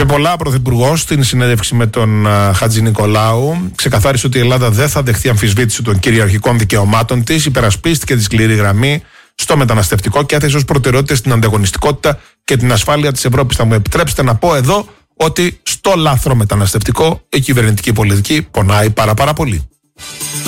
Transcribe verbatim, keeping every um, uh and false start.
Είπε πολλά ο Πρωθυπουργός στην συνέντευξη με τον uh, Χατζη Νικολάου. Ξεκαθάρισε ότι η Ελλάδα δεν θα δεχθεί αμφισβήτηση των κυριαρχικών δικαιωμάτων της, υπερασπίστηκε τη σκληρή γραμμή στο μεταναστευτικό και έθεσε ως προτεραιότητα στην ανταγωνιστικότητα και την ασφάλεια της Ευρώπης. Θα μου επιτρέψετε να πω εδώ ότι στο λάθρο μεταναστευτικό η κυβερνητική πολιτική πονάει πάρα πάρα πολύ.